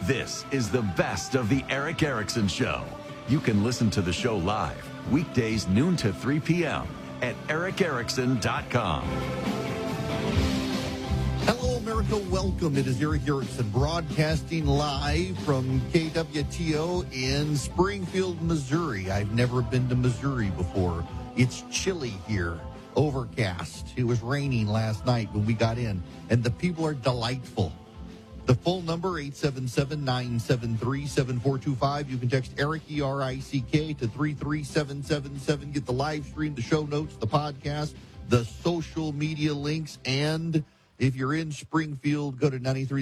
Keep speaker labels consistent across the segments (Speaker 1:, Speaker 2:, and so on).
Speaker 1: This is the best of the Erick Erickson Show. You can listen to the show live, weekdays noon to 3 p.m. at ericerickson.com.
Speaker 2: Hello, America. Welcome. It is Erick Erickson broadcasting live from KWTO in Springfield, Missouri. I've never been to Missouri before. It's chilly here, overcast. It was raining last night when we got in, and the people are delightful. The phone number, 877-973-7425. You can text Erick, E-R-I-C-K, to 33777. Get the live stream, the show notes, the podcast, the social media links, and if you're in Springfield, go to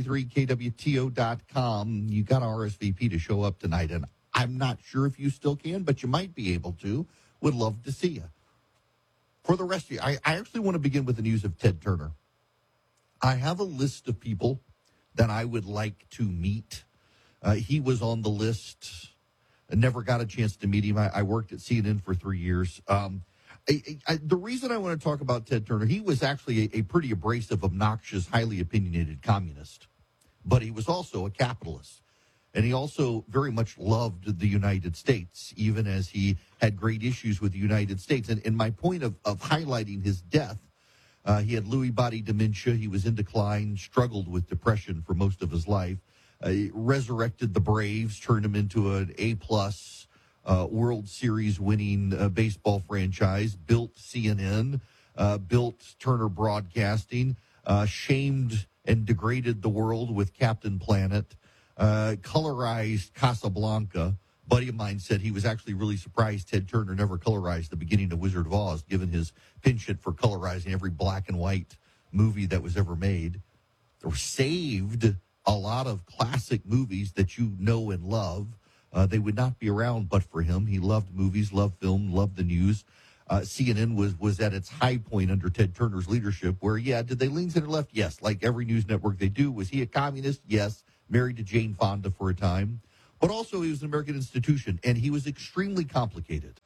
Speaker 2: 933kwto.com. You got RSVP to show up tonight, and I'm not sure if you still can, but you might be able to. Would love to see you. For the rest of you, I actually want to begin with the news of Ted Turner. I have a list of people that I would like to meet. He was on the list. I never got a chance to meet him. I worked at CNN for 3 years. The reason I want to talk about Ted Turner, he was actually a pretty abrasive, obnoxious, highly opinionated communist, but he was also a capitalist. And he also very much loved the United States, even as he had great issues with the United States. And my point of highlighting his death, he had Lewy body dementia. He was in decline, struggled with depression for most of his life. Resurrected the Braves, turned him into an A-plus World Series winning baseball franchise, built CNN, built Turner Broadcasting, shamed and degraded the world with Captain Planet, colorized Casablanca. A buddy of mine said he was actually really surprised Ted Turner never colorized the beginning of Wizard of Oz, given his penchant for colorizing every black and white movie that was ever made. Or saved a lot of classic movies that you know and love. They would not be around but for him. He loved movies, loved film, loved the news. CNN was at its high point under Ted Turner's leadership where, did they lean center left? Yes. Like every news network they do. Was he a communist? Yes. Married to Jane Fonda for a time. But also he was an American institution, and he was extremely complicated.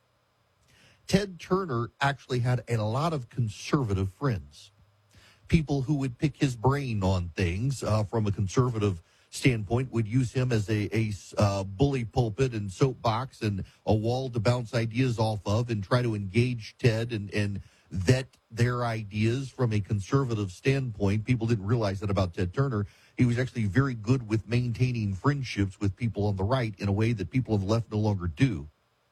Speaker 2: Ted Turner actually had a lot of conservative friends, people who would pick his brain on things from a conservative standpoint, would use him as a bully pulpit and soapbox and a wall to bounce ideas off of and try to engage Ted and vet their ideas from a conservative standpoint. People didn't realize that about Ted Turner. He was actually very good with maintaining friendships with people on the right in a way that people on the left no longer do.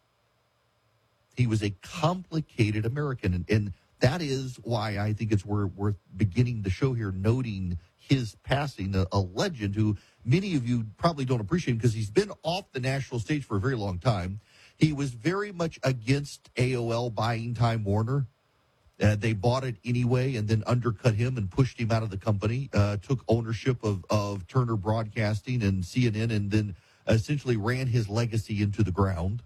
Speaker 2: He was a complicated American, and that is why I think it's worth beginning the show here noting his passing, a legend who many of you probably don't appreciate because he's been off the national stage for a very long time. He was very much against AOL buying Time Warner. They bought it anyway and then undercut him and pushed him out of the company, took ownership of Turner Broadcasting and CNN, and then essentially ran his legacy into the ground.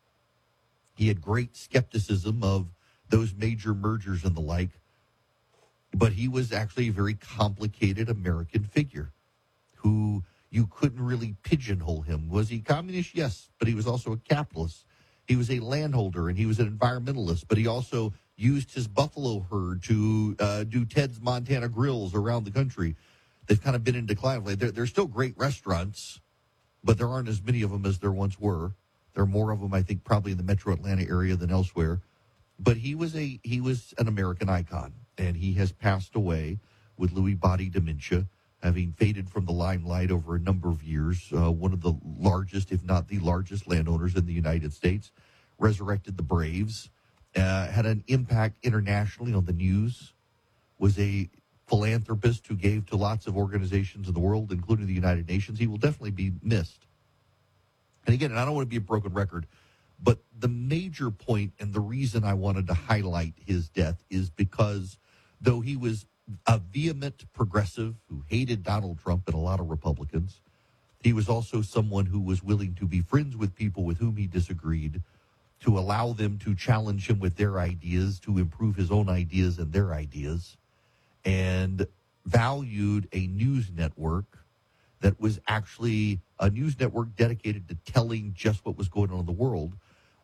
Speaker 2: He had great skepticism of those major mergers and the like, but he was actually a very complicated American figure who you couldn't really pigeonhole him. Was he communist? Yes, but he was also a capitalist. He was a landholder, and he was an environmentalist, but he also used his buffalo herd to do Ted's Montana Grills around the country. They've kind of been in decline. They're still great restaurants, but there aren't as many of them as there once were. There are more of them, I think, probably in the metro Atlanta area than elsewhere. But he was an American icon, and he has passed away with Lewy body dementia, having faded from the limelight over a number of years. One of the largest, if not the largest, landowners in the United States, resurrected the Braves, had an impact internationally on the news, was a philanthropist who gave to lots of organizations in the world, including the United Nations. He will definitely be missed. And again, and I don't want to be a broken record, but the major point and the reason I wanted to highlight his death is because though he was a vehement progressive who hated Donald Trump and a lot of Republicans, he was also someone who was willing to be friends with people with whom he disagreed, to allow them to challenge him with their ideas, to improve his own ideas and their ideas, and valued a news network that was actually a news network dedicated to telling just what was going on in the world,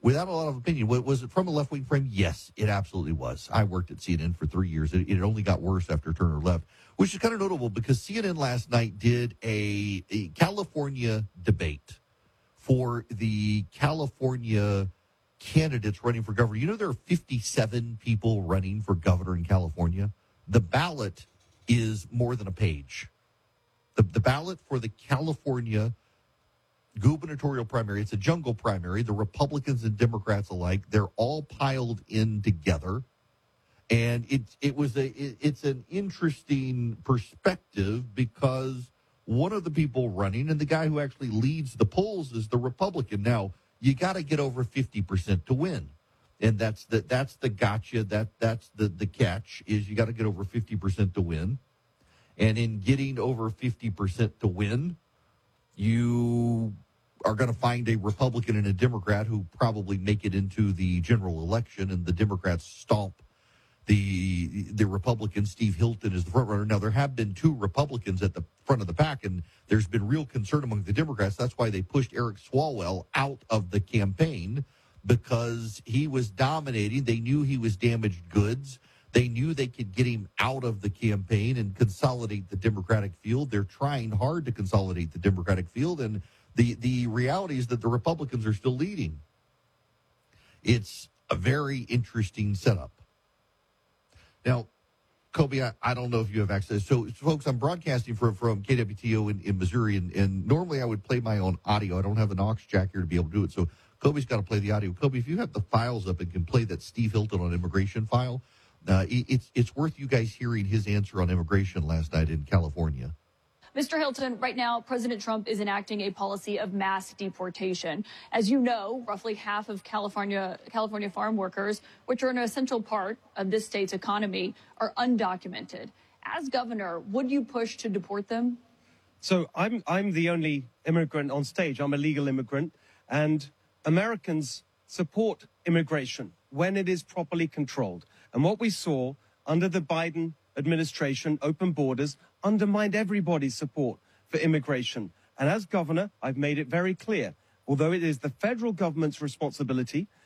Speaker 2: without a lot of opinion. Was it from a left-wing frame? Yes, it absolutely was. I worked at CNN for 3 years. It only got worse after Turner left, which is kind of notable because CNN last night did a California debate for the California candidates running for governor. You know, there are 57 people running for governor in California. The ballot is more than a page. The ballot for the California gubernatorial primary, it's a jungle primary. The Republicans and Democrats alike, they're all piled in together. And it's an interesting perspective because one of the people running, and the guy who actually leads the polls, is the Republican. Now, you got to get over 50% to win. And that's the gotcha. That's the catch, is you got to get over 50% to win. And in getting over 50% to win, you are going to find a Republican and a Democrat who probably make it into the general election, and the Democrats stomp the Republican. Steve Hilton is the front runner. Now, there have been two Republicans at the front of the pack, and there's been real concern among the Democrats. That's why they pushed Eric Swalwell out of the campaign, because he was dominating. They knew he was damaged goods. They knew they could get him out of the campaign and consolidate the Democratic field. They're trying hard to consolidate the Democratic field, and the reality is that the Republicans are still leading. It's a very interesting setup. Now, Kobe, I don't know if you have access. So, folks, I'm broadcasting from KWTO in Missouri, and normally I would play my own audio. I don't have an aux jack here to be able to do it, so Kobe's got to play the audio. Kobe, if you have the files up and can play that Steve Hilton on immigration file, it's worth you guys hearing his answer on immigration last night in California.
Speaker 3: Mr. Hilton, right now, President Trump is enacting a policy of mass deportation. As you know, roughly half of California farm workers, which are an essential part of this state's economy, are undocumented. As governor, would you push to deport them?
Speaker 4: So I'm the only immigrant on stage. I'm a legal immigrant, and Americans support immigration when it is properly controlled. And what we saw under the Biden administration, open borders, undermined everybody's support for immigration. And as governor, I've made it very clear, although it is the federal government's responsibility